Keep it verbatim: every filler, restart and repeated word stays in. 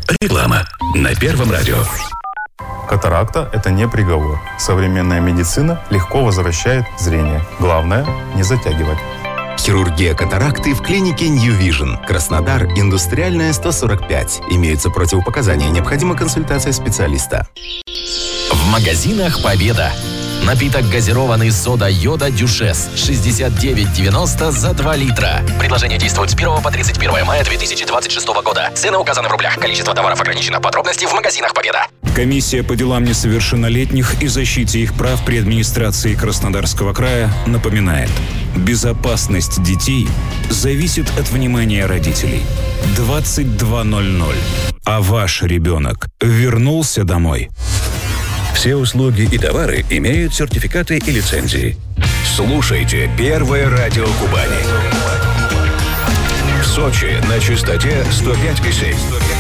Реклама на Первом радио. Катаракта – это не приговор. Современная медицина легко возвращает зрение. Главное – не затягивать. Хирургия катаракты в клинике New Vision. Краснодар, Индустриальная, сто сорок пять. Имеются противопоказания. Необходима консультация специалиста. В магазинах «Победа». Напиток газированный сода-йода «Дюшес» шестьдесят девять девяносто за два литра. Предложение действует с первого по тридцать первое мая две тысячи двадцать шестого года. Цены указаны в рублях. Количество товаров ограничено. Подробности в магазинах «Победа». Комиссия по делам несовершеннолетних и защите их прав при администрации Краснодарского края напоминает: безопасность детей зависит от внимания родителей. двадцать два ноль ноль. А ваш ребенок вернулся домой? Все услуги и товары имеют сертификаты и лицензии. Слушайте Первое радио Кубани. В Сочи на частоте сто пять и семь.